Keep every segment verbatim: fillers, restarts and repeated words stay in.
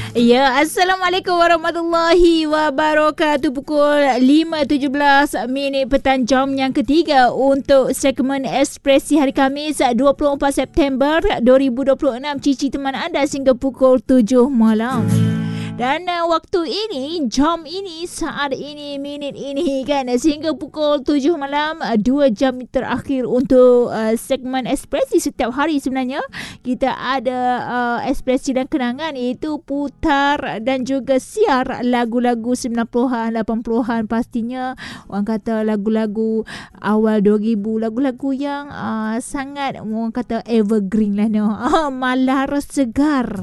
Ya, Assalamualaikum warahmatullahi wabarakatuh. Pukul lima tujuh belas minit petang, jam yang ketiga untuk segmen Ekspresi hari Khamis dua puluh empat September dua ribu dua puluh enam. Cici teman anda sehingga pukul tujuh malam. Dan uh, waktu ini, jam ini, saat ini, minit ini kan, sehingga pukul tujuh malam, uh, dua jam terakhir untuk uh, segmen Ekspresi. Setiap hari sebenarnya kita ada uh, ekspresi dan kenangan, iaitu putar dan juga siar lagu-lagu sembilan puluhan, lapan puluhan, pastinya orang kata lagu-lagu awal dua ribu, lagu-lagu yang uh, sangat orang kata evergreen lah, no? uh, malar segar.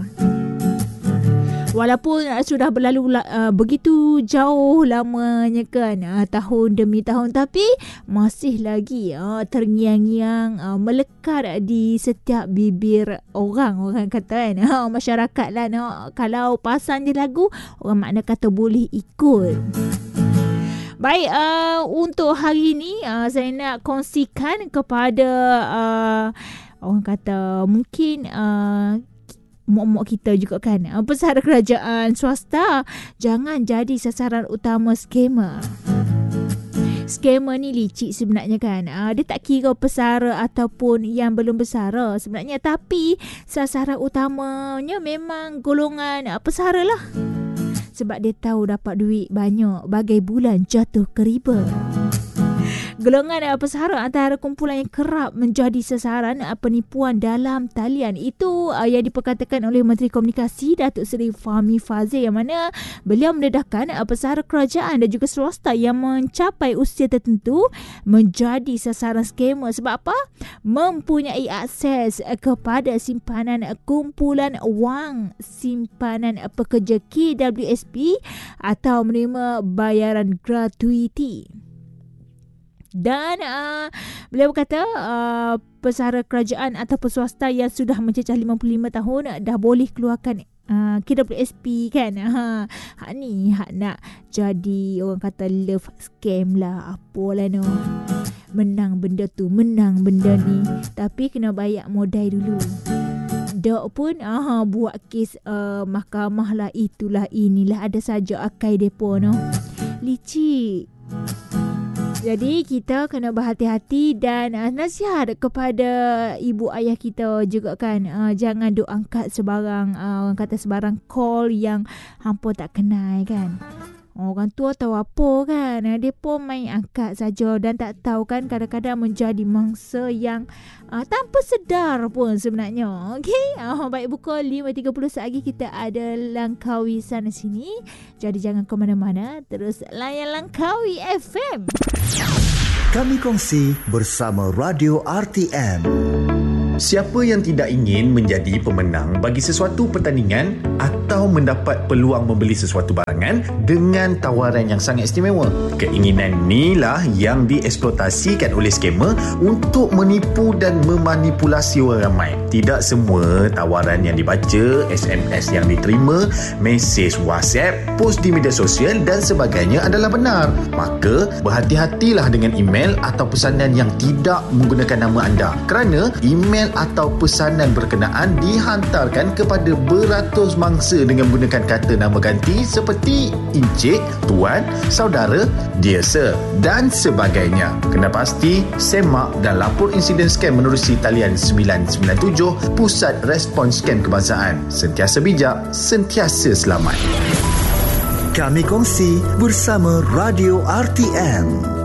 Walaupun uh, sudah berlalu uh, begitu jauh lamanya kan, uh, tahun demi tahun, tapi masih lagi uh, terngiang-ngiang, uh, melekat di setiap bibir orang, orang kata kan, uh, masyarakat lah, no? Kalau pasang je lagu, orang makna kata boleh ikut. Baik, uh, untuk hari ini uh, saya nak kongsikan kepada uh, orang kata mungkin uh, mak-mak kita juga kan, pesara kerajaan swasta, jangan jadi sasaran utama skamer. Skamer ni licik sebenarnya kan. Dia tak kira pesara ataupun yang belum bersara sebenarnya, tapi sasaran utamanya memang golongan pesara lah. Sebab dia tahu dapat duit banyak, bagai bulan jatuh ke riba. Golongan uh, pesara antara kumpulan yang kerap menjadi sasaran uh, penipuan dalam talian. Itu uh, yang diperkatakan oleh Menteri Komunikasi Datuk Seri Fahmi Fadzil, yang mana beliau mendedahkan uh, pesara kerajaan dan juga swasta yang mencapai usia tertentu menjadi sasaran skamer. Sebab apa? Mempunyai akses uh, kepada simpanan uh, kumpulan wang simpanan uh, pekerja K W S P atau menerima bayaran gratuiti. Dan uh, beliau berkata uh, pesara kerajaan ataupun swasta yang sudah mencecah lima puluh lima tahun uh, dah boleh keluarkan uh, K W S P kan. Ha, hak ni hak nak jadi orang kata love scam lah, apalah no. Menang benda tu, menang benda ni, tapi kena bayar modal dulu. Dok pun aha, buat kes uh, mahkamah lah, itulah inilah, ada saja akai depo no. Licik. Jadi kita kena berhati-hati dan uh, nasihat kepada ibu ayah kita juga kan. Uh, jangan duk angkat sebarang, uh, orang kata sebarang call yang hampa tak kenal kan. Orang tua tahu apa kan. Uh, dia pun main angkat saja dan tak tahu kan, kadang-kadang menjadi mangsa yang uh, tanpa sedar pun sebenarnya. Okey, uh, baik, pukul lima tiga puluh saat lagi kita ada Langkawi sana sini. Jadi jangan ke mana-mana, terus layan Langkawi F M. Kami kongsi bersama Radio R T M. Siapa yang tidak ingin menjadi pemenang bagi sesuatu pertandingan atau mendapat peluang membeli sesuatu barangan dengan tawaran yang sangat istimewa? Keinginan inilah yang dieksploitasikan oleh skamer untuk menipu dan memanipulasi orang ramai. Tidak semua tawaran yang dibaca, S M S yang diterima, mesej WhatsApp, post di media sosial dan sebagainya adalah benar. Maka berhati-hatilah dengan email atau pesanan yang tidak menggunakan nama anda, kerana email atau pesanan berkenaan dihantarkan kepada beratus mangsa dengan menggunakan kata nama ganti seperti Encik, Tuan, Saudara, Dear Sir dan sebagainya. Kena pasti semak dan lapor insiden scam menerusi talian sembilan sembilan tujuh Pusat Respons Scam Kebangsaan. Sentiasa bijak, sentiasa selamat. Kami kongsi bersama Radio R T M.